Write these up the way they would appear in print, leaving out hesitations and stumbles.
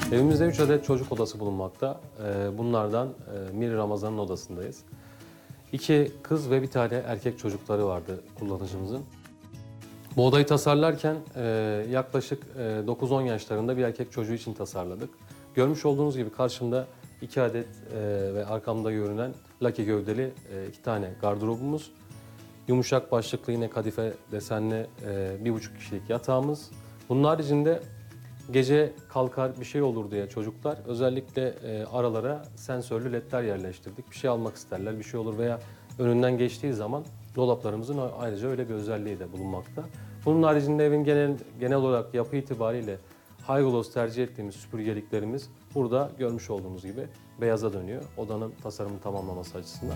Evimizde 3 adet çocuk odası bulunmakta. Bunlardan Mir Ramazan'ın odasındayız. 2 kız ve bir tane erkek çocukları vardı kullanıcımızın. Bu odayı tasarlarken yaklaşık 9-10 yaşlarında bir erkek çocuğu için tasarladık. Görmüş olduğunuz gibi karşımda 2 adet ve arkamda görünen lake gövdeli 2 tane gardırobumuz. Yumuşak başlıklı yine kadife desenli 1,5 kişilik yatağımız. Bunun haricinde gece kalkar bir şey olur diye çocuklar özellikle aralara sensörlü ledler yerleştirdik. Bir şey almak isterler, bir şey olur veya önünden geçtiği zaman dolaplarımızın ayrıca öyle bir özelliği de bulunmakta. Bunun haricinde evin genel olarak yapı itibariyle high gloss tercih ettiğimiz süpürgeliklerimiz burada görmüş olduğunuz gibi beyaza dönüyor. Odanın tasarımını tamamlaması açısından.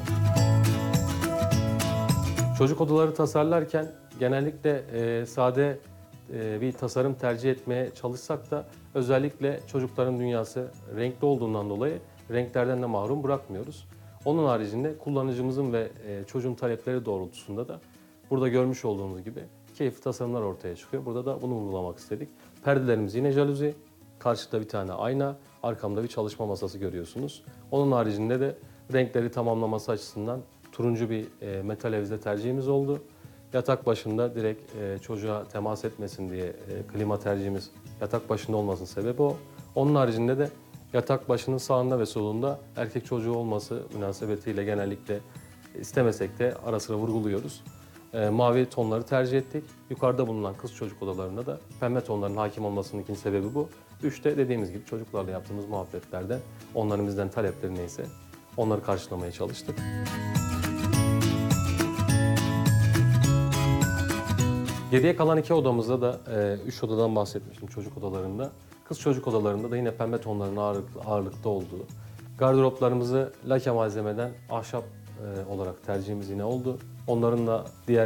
Çocuk odaları tasarlarken genellikle sade bir tasarım tercih etmeye çalışsak da özellikle çocukların dünyası renkli olduğundan dolayı renklerden de mahrum bırakmıyoruz. Onun haricinde kullanıcımızın ve çocuğun talepleri doğrultusunda da burada görmüş olduğunuz gibi keyifli tasarımlar ortaya çıkıyor. Burada da bunu vurgulamak istedik. Perdelerimiz yine jaluzi, karşıda bir tane ayna, arkamda bir çalışma masası görüyorsunuz. Onun haricinde de renkleri tamamlaması açısından turuncu bir metal avize tercihimiz oldu. Yatak başında direkt çocuğa temas etmesin diye klima tercihimiz yatak başında olmasının sebebi o. Onun haricinde de yatak başının sağında ve solunda erkek çocuğu olması münasebetiyle genellikle istemesek de ara sıra vurguluyoruz. Mavi tonları tercih ettik. Yukarıda bulunan kız çocuk odalarında da pembe tonların hakim olmasının ikinci sebebi bu. Üçte dediğimiz gibi çocuklarla yaptığımız muhabbetlerde onların bizden talepleri neyse onları karşılamaya çalıştık. Geriye kalan 2 odamızda da 3 odadan bahsetmiştim çocuk odalarında. Kız çocuk odalarında da yine pembe tonların ağırlıkta olduğu. Gardıroplarımızı lake malzemeden ahşap olarak tercihimiz yine oldu. Onların da diğer